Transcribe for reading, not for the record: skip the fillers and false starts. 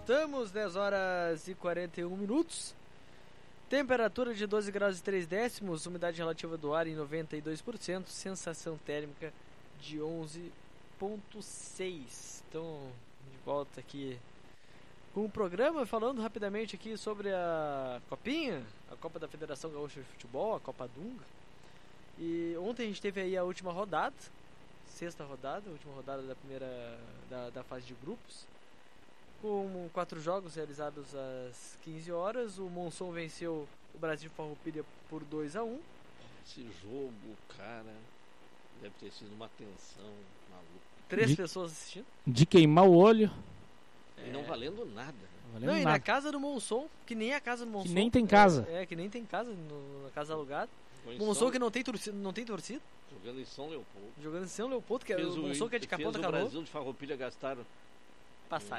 Voltamos, 10 horas e 41 minutos. Temperatura de 12 graus e 3 décimos, umidade relativa do ar em 92%, sensação térmica de 11,6. Então, de volta aqui com o programa, falando rapidamente aqui sobre a Copinha, a Copa da Federação Gaúcha de Futebol, a Copa Dunga. E ontem a gente teve aí a última rodada, sexta rodada, a última rodada da primeira da fase de grupos, com 4 jogos realizados às 15 horas. O Monson venceu o Brasil Farroupilha por 2-1. Esse jogo, cara, deve ter sido uma tensão maluca. 3 pessoas assistindo. De queimar o olho. E não valendo nada. Não, e na casa do Monson, que nem a casa do Monson. Que nem tem casa. Que nem tem casa, na casa alugada. Monson que não tem torcida. Jogando em São Leopoldo. Jogando em São Leopoldo, que é o Monson que é de Capão da Canoa. O Brasil de Farroupilha gastaram passagem.